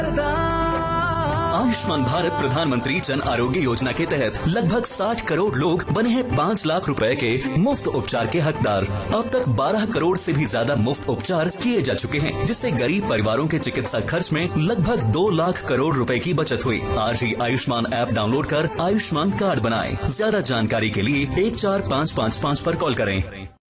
आयुष्मान भारत प्रधानमंत्री जन आरोग्य योजना के तहत लगभग 60 करोड़ लोग बने हैं 5 लाख रुपए के मुफ्त उपचार के हकदार। अब तक 12 करोड़ से भी ज्यादा मुफ्त उपचार किए जा चुके हैं, जिससे गरीब परिवारों के चिकित्सा खर्च में लगभग 2 लाख करोड़ रुपए की बचत हुई। आज ही आयुष्मान ऐप डाउनलोड कर आयुष्मान कार्ड बनाएं। ज्यादा जानकारी के लिए 14555 पर कॉल करें।